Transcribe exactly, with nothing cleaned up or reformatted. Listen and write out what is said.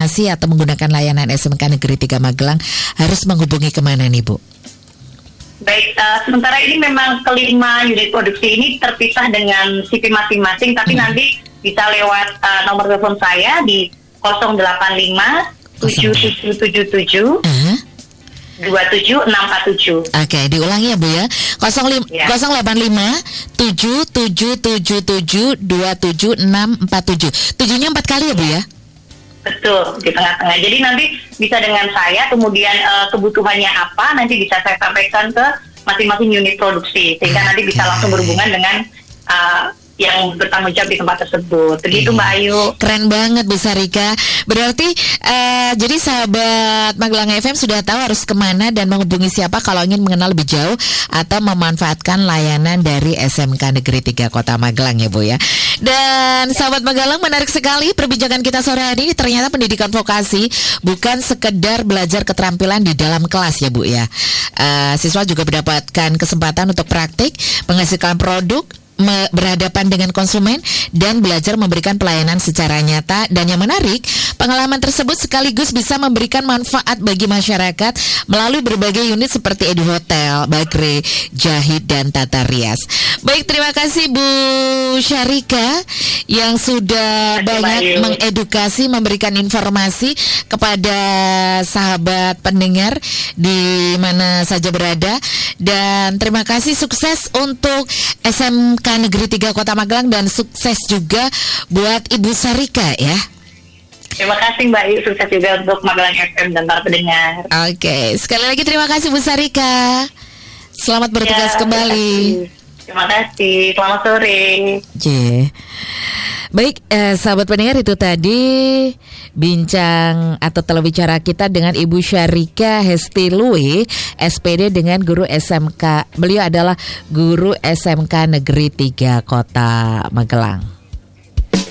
informasi atau menggunakan layanan S M K Negeri tiga Magelang harus menghubungi kemana nih Bu? Baik, uh, sementara ini memang kelima unit produksi ini terpisah dengan C P masing-masing, tapi hmm. nanti bisa lewat uh, nomor telepon saya di nol delapan lima tujuh tujuh tujuh tujuh dua tujuh enam empat tujuh. Oke, diulangi ya Bu ya. nol delapan lima tujuh tujuh tujuh tujuh dua tujuh enam empat tujuh. Tujuhnya empat kali ya Bu ya? Betul, di tengah-tengah. Jadi nanti bisa dengan saya, kemudian uh, kebutuhannya apa, nanti bisa saya sampaikan ke masing-masing unit produksi, sehingga nanti bisa langsung berhubungan dengan uh, yang bertanggung jawab di tempat tersebut. Begitu Mbak Ayu. Keren banget Bu Sarika. Berarti uh, jadi sahabat Magelang F M sudah tahu harus kemana dan menghubungi siapa kalau ingin mengenal lebih jauh atau memanfaatkan layanan dari S M K Negeri tiga Kota Magelang ya Bu ya. Dan sahabat Magelang, menarik sekali perbincangan kita sore hari ini. Ternyata pendidikan vokasi bukan sekedar belajar keterampilan di dalam kelas ya Bu ya. Uh, siswa juga mendapatkan kesempatan untuk praktik, menghasilkan produk, berhadapan dengan konsumen dan belajar memberikan pelayanan secara nyata. Dan yang menarik, pengalaman tersebut sekaligus bisa memberikan manfaat bagi masyarakat melalui berbagai unit seperti Edu Hotel, Bakre, Jahit, dan Tata Rias. Baik, terima kasih Bu Syarika yang sudah banyak mengedukasi, memberikan informasi kepada sahabat pendengar di mana saja berada. Dan terima kasih, sukses untuk S M K Negeri tiga Kota Magelang dan sukses juga buat Ibu Syarika ya. Terima kasih Mbak Yu, sukses juga untuk Magelang F M dan para pendengar. Oke, sekali lagi terima kasih Bu Syarika. Selamat bertugas ya, kembali. Terima kasih, selamat sore. Yeah. Baik, eh, sahabat pendengar, itu tadi bincang atau telebicara kita dengan Ibu Syarika Hesti Lui, S P D dengan guru S M K. Beliau adalah guru S M K Negeri tiga Kota Magelang.